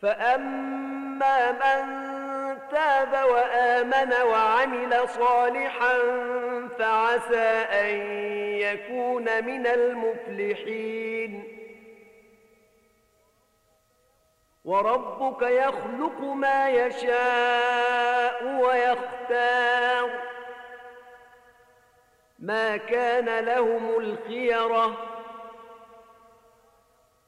فأما من تاب وآمن وعمل صالحا فعسى أن يكون من المفلحين. وربك يخلق ما يشاء ويختار ما كان لهم الخيرة